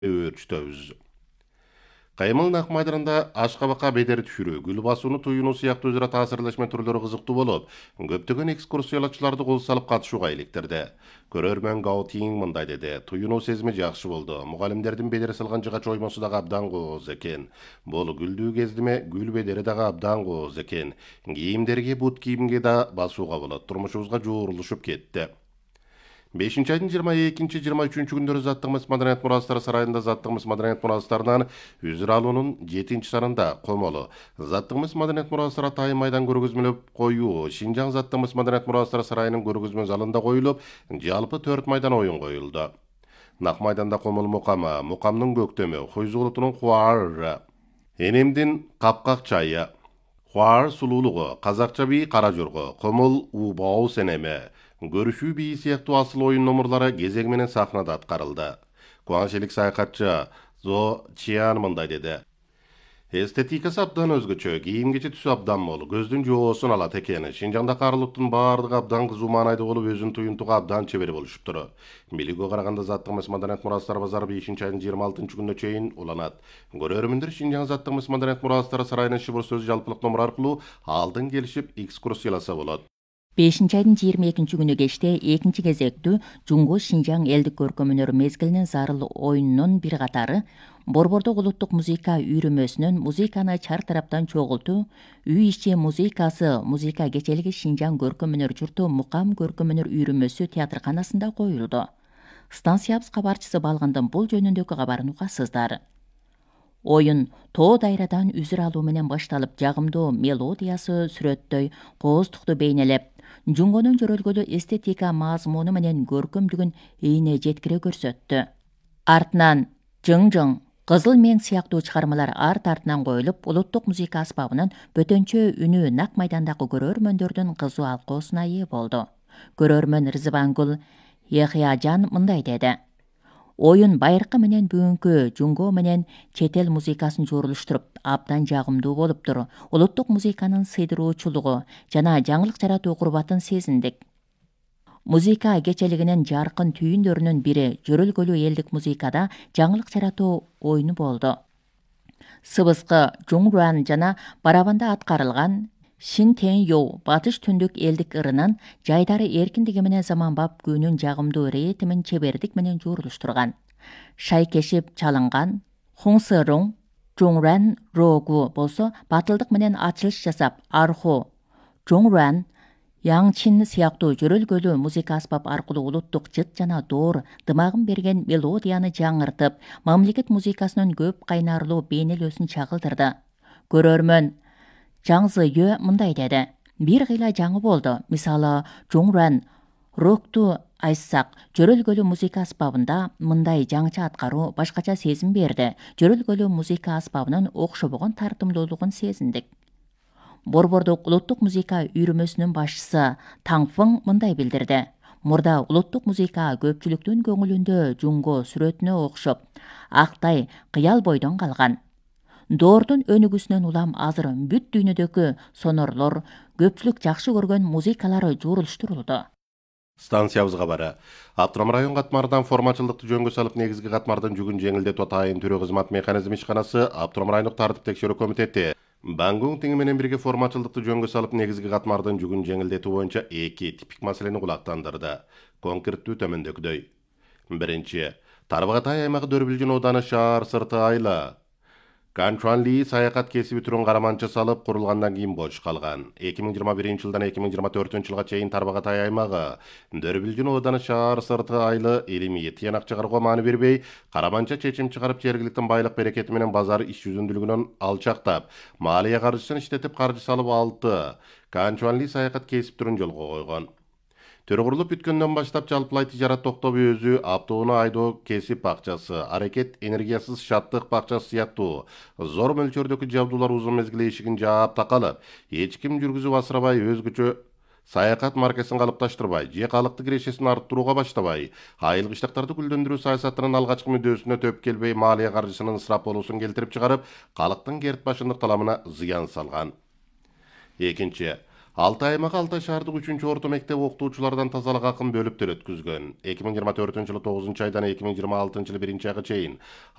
өрчтөбүз. Каймыл нак майданында ашкабакка бедери түшүрүү, гүл басууну туюну сыяктуу өзара таасирлешме түрлөрү кызыктуу болуп, көптөгөн экскурсиялачыларды кол салып катышууга иликтирди. Көрөрмөн Гаутин мындай деди: "Туюну сезими жакшы болду. Мугалимдердин бедери салган жыгач оймосу дагы абдан кооз экен. Бул гүлдүү кездиме гүл бедери дагы абдан кооз экен. Кийимдерге, бут кийимге да басууга болот. Турмушубузга жуурулушуп кетти." 5 айдын 22-23 күндөрү Заттыгымыз Маданият Мурастары сарайында Заттыгымыз Маданият Мурастарынан үзүр алуунун 7-санында комолу Заттыгымыз Маданият Мурастары Тай майдан көргөзмөлөп коюу Шинжаң Заттыгымыз Маданият Мурастары сарайынын көргөзмө залында коюлуп, жалпы 4 майдан оюн коюлду. Нак майданда комол мукамы, мукамдын көктөмү, Хуйзулутунун хуары, Энемдин капкак чайы, хуар сулуулугу, казакча бий кара жорго, комол убау сенеме, көрүшүү бийи сыяктуу асыл оюн номурлары кезеги менен сахнада аткарылды. Кубанычылык саякатчы Зо Чиан мындай деди: "Эстетикасы абдан өзгөчө, кийим-кечи түсү абдан мол, көздүн жоосун алат экен. Шинжаңдагы аралыктын баардыгы абдан кызуу маанайда болуп, өзүнүн туюнтугу абдан чебер болушуптур. Билүүгө караганда Заттыгымыз Маданият Мурастары базары 5 айдын 26 күнүнө чейин уланат. Көрөрмөндөр Шинжаң Заттыгымыз Маданият Мурастары сарайынын шыбыр сөзү жалпылык номур аркылуу алдын келишип экскурсияласа болот." 5 айдын 22 күнү кечте экинчи кезектүү Жуңго Шинжаң элдик көркөм өнөр мезгилинин зарыл оюнунун бир катары Борбордук улуттук музыка үйрөмөсүнөн музыканы чар тараптан чогултуу, үй ичи музыкасы музыка кечелиги Шинжаң көркөм өнөр журту Мукам көркөм өнөр үйрөмөсү театрканасында коюлду. Станциябыз кабарчысы Балгындын бул жөнүндөгү кабарын угасыздар. Оюн тоо дайрадан үзүр алуу менен башталып, жагымдуу мелодиясы сүрөттөй кооздукту бейнелеп, Жуңгонун жөрөлгөлүү эстетика мазмуну менен көркөмдүгүн эйне жеткире көрсөттү. Артынан Жың-жың, Кызыл мең сыяктуу чыгармалар арт артынан коюлуп, улуттук музыка аспабынын бөтөнчө үнү нак майдандагы көрөрмөндөрдүн кызуу алкоосуна ээ болду. Көрөрмөн Рызыбангүл Яхыяжан мындай деди: "Оюн байыркы менен бүгүнкү Жуңго менен чет эл музыкасын жуурулуштуруп, абдан жагымдуу болуптур. Улуттук музыканын сыйдыруучулугу жана жаңылык жаратуу курбатын сезиндик. Музыка кечелигинин жаркын түйүндөрүнүн бири жөрөлгөлүү элдик музыкада жаңылык жаратуу оюну болду. Сыбыскы Жуңруан жана барабанда аткарылган Шин Тен Йоу батыш түндүк элдик ырынын жайдары эркиндиги менен заманбап күүнүн жагымдуу ритмин чебердик менен жуурулуштурган. Шайкешип чалынган Хунсы Рung, Жуңруан Рогу болсо батылдык менен ачылыш жасап, арху, Жуңруан, Яңчин сыяктуу жөрөлгөлүү музыка аспап аркылуу улуттук жыт жана доор дымагын берген мелодияны жаңыртып, мамлекет музыкасынын көп кайнарлуу бейнелөөсүн чагылдырды. Көрөрмөн Жаңзы Йө мындай деди: "Бир кыйла жаңы болду. Мисалы, Жуңруан Рокту айтсак, жөрөлгөлүү музыка аспабында мындай жаңыча аткаруу башкача сезим берди. Жөрөлгөлүү музыка аспабынын окшобогон тартымдуулугун сезиндик." Борбордук улуттук музыка үйрөмөсүнүн башчысы Таңфың мындай билдирди: "Мурда улуттук музыка көпчүлүктүн көңүлүндө Жуңго сүрөтүнө окшоп, актай кыял бойдон калган. Доордун өнүгүүсүнөн улам азыр бүт дүйнөдөгү сонорлор, көпчүлүк жакшы көргөн музыкалары жуурулуштурулду." Станциябыз кабары. Автоном район катмарынан формачылдыкты жөнгө салып, негизги катмардын жүгүн жеңилдетүү атайын түрөө кызмат механизми ишканасы Автоном райондук тартип текшерүү комитети Бангун тиңи менен бирге формачылдыкты жөнгө салып, негизги катмардын жүгүн жеңилдетүү боюнча 2 типик маселени кулактандырды. Конкреттүү төмөндөгүдөй. Биринчи, Тарбағатай аймагы Дөрбүлжүн ооданы шаар сырты айла Канчуанли саякат кесиби түрүн караманча салып курулгандан кийин бош калган. 2021-жылдан 2024-жылга чейин Тарбағатай аймагы Дөрбүлжүн ооданы шаар сырты айла илимий тыянак чыгарууга маани бербей, караманча чечим чыгарып, жергиликтин байлык берекети менен базар иш жүзүндүүлүгүнөн алчактап, маалия каржысын иштетип каржы салып 6 Канчуанли саякат кесип түрүн жолго койгон. Төр курулуп бүткөндөн баштап жалпылай тижарат токтоп өзү, автоону айдоо кесип акчасы, аракет энергиясыз шаттык бакчасы сыяктуу зор мөлчөрдөгү жабдуулар узун мезгил эшигин жаап такалып, эч ким жүргүзүп асырабай, өзгөчө саякат маркасын калыпташтырбай, же калыкты кирешесин арттырууга баштабай, айыл кыштактарды гүлдөндүрүү саясатынын алгачкы мүдөөсүнө төп келбей, маалия каржысынын ысырап болуусун келтирип чыгарып, калктын керт башындык таламына зыян салган. Экинчи, Алты аймак Алтай шаардык 3-орто мектеп окутуучулардан тазалык акын бөлүптөр өткүзгөн. 2024-жылы 9 айдан 2026-жылы 1 айга чейин